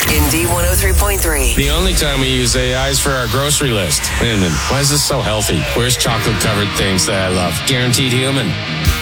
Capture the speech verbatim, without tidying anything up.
Indy one oh three point three. The only time we use A I is for our grocery list. Wait a minute, why is this so healthy? Where's chocolate-covered things that I love? Guaranteed human.